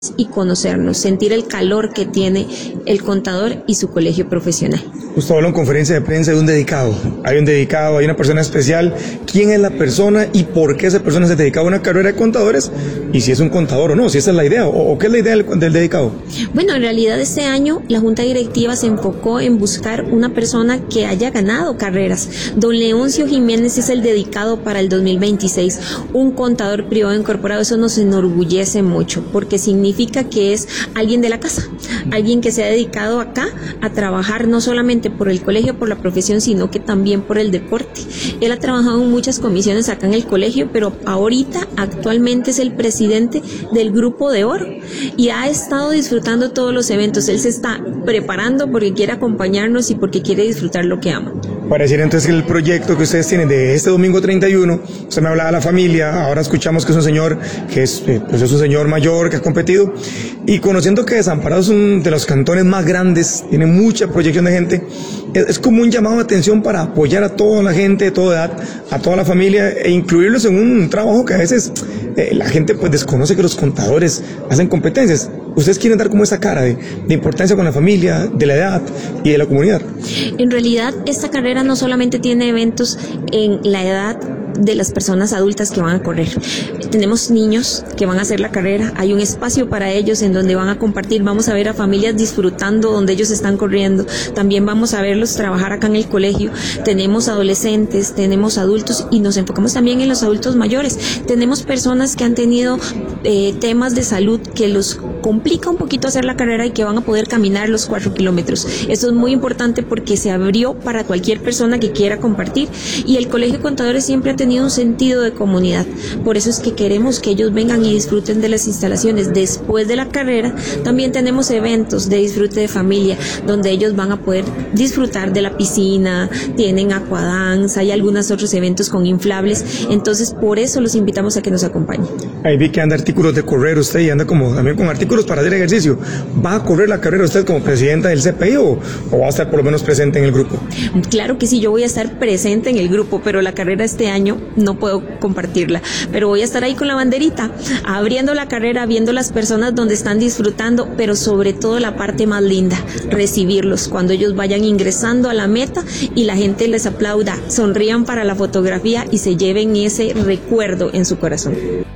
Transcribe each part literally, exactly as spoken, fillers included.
y conocernos, sentir el calor que tiene el contador y su colegio profesional. Usted habló en conferencia de prensa de un dedicado. Hay un dedicado, hay una persona especial. ¿Quién es la persona y por qué esa persona se dedica a una carrera de contadores? Y si es un contador o no, si esa es la idea, o, o qué es la idea del, del dedicado. Bueno, en realidad este año la Junta Directiva se enfocó en buscar una persona que haya ganado carreras. Don Leoncio Jiménez es el dedicado para el dos mil veintiséis, un contador privado incorporado. Eso nos enorgullece mucho, porque significa significa que es alguien de la casa, alguien que se ha dedicado acá a trabajar no solamente por el colegio, por la profesión, sino que también por el deporte. Él ha trabajado en muchas comisiones acá en el colegio, pero ahorita actualmente es el presidente del Grupo de Oro y ha estado disfrutando todos los eventos. Él se está preparando porque quiere acompañarnos y porque quiere disfrutar lo que ama. Para decir entonces que el proyecto que ustedes tienen de este domingo treinta y uno, usted me hablaba de la familia, ahora escuchamos que es un señor que es, pues es un señor mayor que ha competido, y conociendo que Desamparados es uno de los cantones más grandes, tiene mucha proyección de gente, es, es como un llamado de atención para apoyar a toda la gente de toda edad, a toda la familia, e incluirlos en un trabajo que a veces eh, la gente pues desconoce, que los contadores hacen competencias. Ustedes quieren dar como esa cara de, de importancia con la familia, de la edad y de la comunidad. En realidad, esta carrera no solamente tiene eventos en la edad de las personas adultas que van a correr. Tenemos niños que van a hacer la carrera, hay un espacio para ellos en donde van a compartir, vamos a ver a familias disfrutando donde ellos están corriendo, también vamos a verlos trabajar acá en el colegio. Tenemos adolescentes, tenemos adultos y nos enfocamos también en los adultos mayores. Tenemos personas que han tenido eh, temas de salud que los complica un poquito hacer la carrera y que van a poder caminar los cuatro kilómetros. Esto es muy importante porque se abrió para cualquier persona que quiera compartir, y el Colegio de Contadores siempre ha tenido un sentido de comunidad. Por eso es que queremos que ellos vengan y disfruten de las instalaciones. Después de la carrera también tenemos eventos de disfrute de familia donde ellos van a poder disfrutar de la piscina, tienen aquadance, hay algunos otros eventos con inflables. Entonces por eso los invitamos a que nos acompañen. Ahí vi que anda artículos de correr usted y anda como también con artículos para hacer ejercicio. ¿Va a correr la carrera usted como presidenta del C P I o, o va a estar por lo menos presente en el grupo? Claro que sí, yo voy a estar presente en el grupo, pero la carrera este año no puedo compartirla, pero voy a estar ahí con la banderita, abriendo la carrera, viendo las personas donde están disfrutando, pero sobre todo la parte más linda, recibirlos cuando ellos vayan ingresando a la meta y la gente les aplauda, sonrían para la fotografía y se lleven ese recuerdo en su corazón.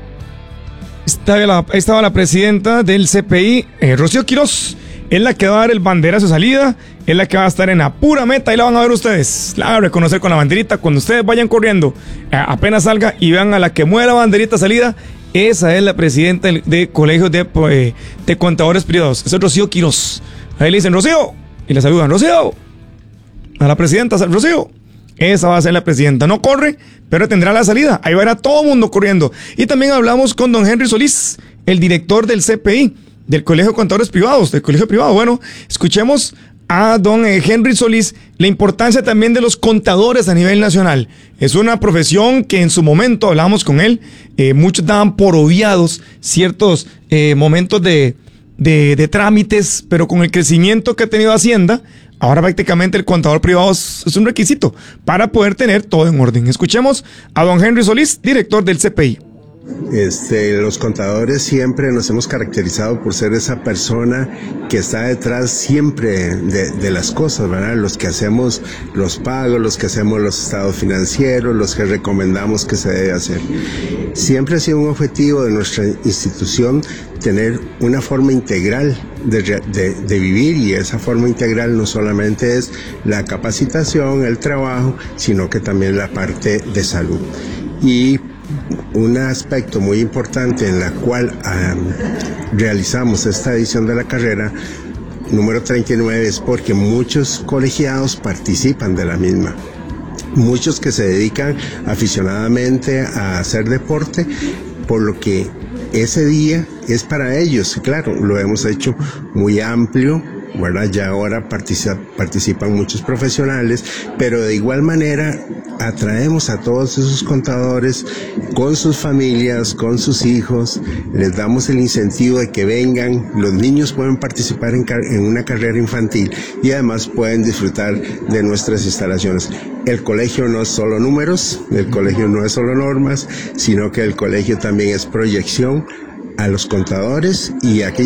Estaba la, estaba la presidenta del C P I, eh, Rocío Quiroz. Es la que va a dar el banderazo de salida, es la que va a estar en la pura meta y la van a ver ustedes. La van a reconocer con la banderita cuando ustedes vayan corriendo, eh, apenas salga y vean a la que mueve la banderita salida. Esa es la presidenta de, de colegios de, eh, de contadores privados. Esa es Rocío Quiroz. Ahí le dicen Rocío y le saludan Rocío a la presidenta. Rocío, esa va a ser la presidenta. No corre, pero tendrá la salida. Ahí va a ir a todo el mundo corriendo. Y también hablamos con don Henry Solís, el director del C P I, del Colegio de Contadores Privados, del Colegio Privado. Bueno, escuchemos a don Henry Solís la importancia también de los contadores a nivel nacional. Es una profesión que en su momento hablábamos con él, eh, muchos daban por obviados ciertos eh, momentos de, de, de trámites, pero con el crecimiento que ha tenido Hacienda, ahora prácticamente el contador privado es, es un requisito para poder tener todo en orden. Escuchemos a don Henry Solís, director del C P I. Este, los contadores siempre nos hemos caracterizado por ser esa persona que está detrás siempre de, de las cosas, ¿verdad? Los que hacemos los pagos, los que hacemos los estados financieros, los que recomendamos que se debe hacer. Siempre ha sido un objetivo de nuestra institución tener una forma integral de, de, de vivir, y esa forma integral no solamente es la capacitación, el trabajo, sino que también la parte de salud. Y un aspecto muy importante en la cual um, realizamos esta edición de la carrera número treinta y nueve es porque muchos colegiados participan de la misma. Muchos que se dedican aficionadamente a hacer deporte, por lo que ese día es para ellos. Claro, lo hemos hecho muy amplio, ¿verdad? Ya ahora participa, participan muchos profesionales, pero de igual manera atraemos a todos esos contadores con sus familias, con sus hijos, les damos el incentivo de que vengan. Los niños pueden participar en, en una carrera infantil y además pueden disfrutar de nuestras instalaciones. El colegio no es solo números, el colegio no es solo normas, sino que el colegio también es proyección a los contadores y a aquellas